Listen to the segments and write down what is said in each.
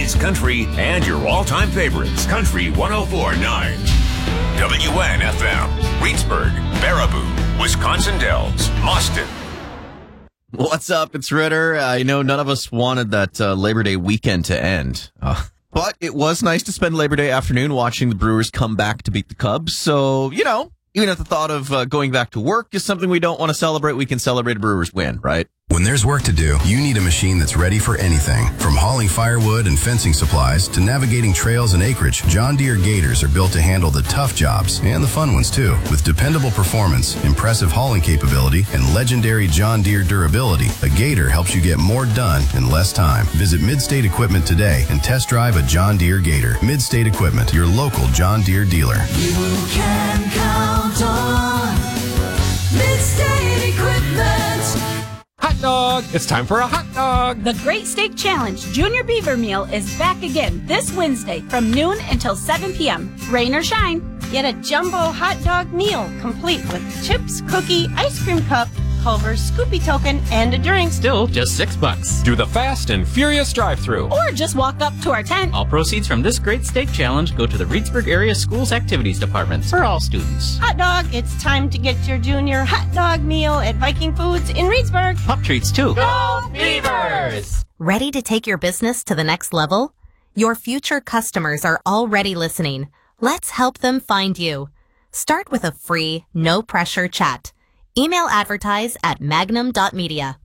oldies, country, and your all-time favorites. Country 104.9. WNFM. Reedsburg, Baraboo, Wisconsin Dells, Boston. What's up? It's Ritter. I know none of us wanted that Labor Day weekend to end. But it was nice to spend Labor Day afternoon watching the Brewers come back to beat the Cubs. So, even if the thought of going back to work is something we don't want to celebrate, we can celebrate a Brewers win, right? When there's work to do, you need a machine that's ready for anything. From hauling firewood and fencing supplies to navigating trails and acreage, John Deere Gators are built to handle the tough jobs and the fun ones too. With dependable performance, impressive hauling capability, and legendary John Deere durability, a Gator helps you get more done in less time. Visit Midstate Equipment today and test drive a John Deere Gator. Midstate Equipment, your local John Deere dealer. You can count on Midstate Equipment. Hot dog! It's time for a hot dog! The Great Steak Challenge Junior Beaver Meal is back again this Wednesday from noon until 7 p.m. Rain or shine. Get a jumbo hot dog meal complete with chips, cookie, ice cream cup, Culver's Scoopy token, and a drink. Still just $6. Do the fast and furious drive-thru. Or just walk up to our tent. All proceeds from this Great Steak Challenge go to the Reedsburg Area Schools Activities Department for all students. Hot dog, it's time to get your junior hot dog meal at Viking Foods in Reedsburg. Pup treats too. Go Beavers! Ready to take your business to the next level? Your future customers are already listening. Let's help them find you. Start with a free, no-pressure chat. Email advertise at magnum.media.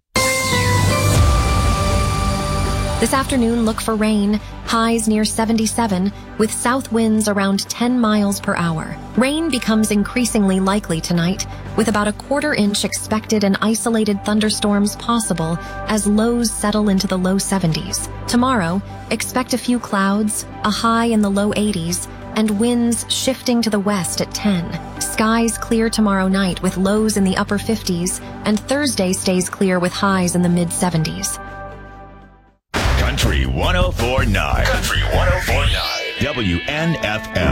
This afternoon, look for rain. Highs near 77, with south winds around 10 miles per hour. Rain becomes increasingly likely tonight, with about a quarter-inch expected and isolated thunderstorms possible as lows settle into the low 70s. Tomorrow, expect a few clouds, a high in the low 80s, and winds shifting to the west at 10. Skies clear tomorrow night with lows in the upper 50s, and Thursday stays clear with highs in the mid-70s. Country 104.9. Country 104.9. WNFM.